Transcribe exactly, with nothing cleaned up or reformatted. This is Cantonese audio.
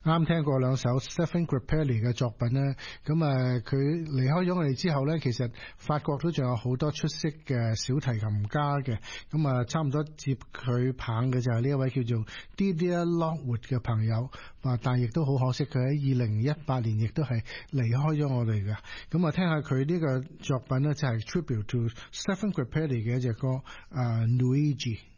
啱聽過兩首 Stephen Grappelli 嘅作品咧，咁啊佢離開咗我哋之後咧，其實法國都仲有好多出色嘅小提琴家嘅，咁啊差唔多接佢棒嘅就係呢一位叫做 Didier Lockwood 嘅朋友，啊但亦都好可惜佢喺二零一八年亦都係離開咗我哋嘅，咁啊聽下佢呢個作品咧就係 Tribute to Stephen Grappelli 嘅一隻歌啊 Luigi。